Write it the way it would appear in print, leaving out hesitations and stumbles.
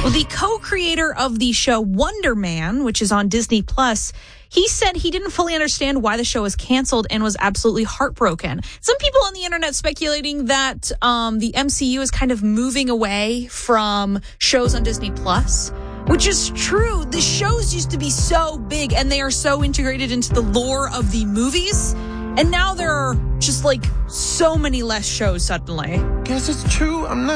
Well, the co-creator of the show Wonder Man, which is on Disney Plus, he said he didn't fully understand why the show was canceled and was absolutely heartbroken. Some people on the internet speculating that the MCU is kind of moving away from shows on Disney Plus, which is true. The shows used to be so big and they are so integrated into the lore of the movies. And now there are just like so many less shows suddenly. Guess it's true. I'm not